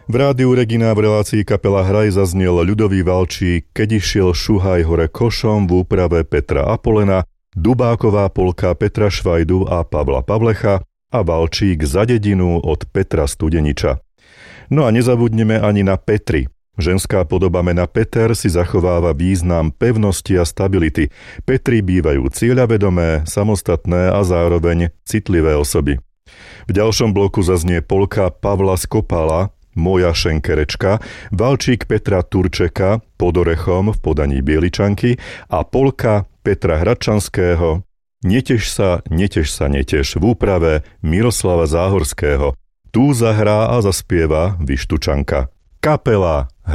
V rádiu Regina v relácii Kapela Hraj zaznel ľudový valčík Keď išiel šuhaj hore košom v úprave Petra Apolena, dubáková polka Petra Švajdu a Pavla Pavlecha a valčík Za dedinu od Petra Studeniča. No a nezabudneme ani na Petri. Ženská podoba mena Peter si zachováva význam pevnosti a stability. Petri bývajú cieľavedomé, samostatné a zároveň citlivé osoby. V ďalšom bloku zaznie polka Pavla Skopala Moja šenkerečka, valčík Petra Turčeka Pod orechom v podaní Bieličanky a polka Petra Hradčanského Neteš sa, neteš v úprave Miroslava Záhorského. Tu zahrá a zaspieva Vyštučanka. Kapela